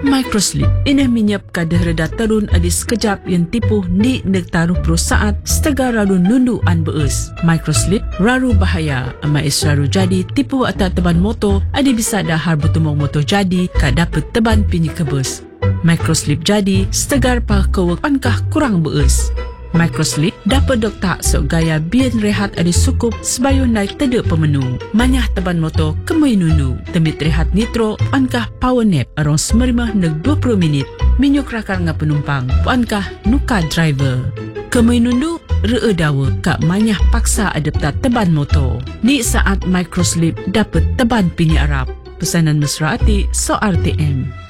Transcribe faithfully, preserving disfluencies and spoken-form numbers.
Microslip ini minyap kadah reda terun adi sekejap yang tipu ni neg taruh pro saat setega ralu nundu an beus. Microslip raru bahaya ama is raru jadi tipu atau teban motor adi bisa dahar bertumong motor jadi ka dapat teban pinyi kebus. Microslip jadi setegar pa kewek pankah kurang beus. Microslip dapat dok tak sok gaya bian rehat adi sukup sebayun naik tedek pemenung. Manyah teban motor kemui nunu. Temit rehat nitro pankah power nap arong semerimah neg dua puluh minit. Minyuk rakar nga penumpang pankah nuka driver. Kemui nunu ree dawa kak manyah paksa adapta teban motor. Ni saat Microslip dapat teban pini Arab. Pesanan mesra ati so R T M.